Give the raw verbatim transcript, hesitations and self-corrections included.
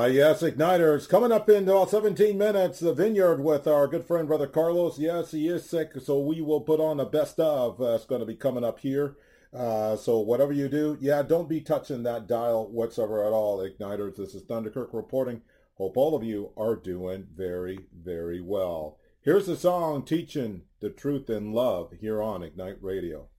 Uh, yes, Igniters. Coming up in about seventeen minutes, the Vineyard with our good friend, Brother Carlos. Yes, he is sick, so we will put on a best of. Uh, it's going to be coming up here. Uh, so whatever you do, yeah, don't be touching that dial whatsoever at all, Igniters. This is Thunderkirk reporting. Hope all of you are doing very, very well. Here's the song, Teaching the Truth in Love, here on Ignite Radio.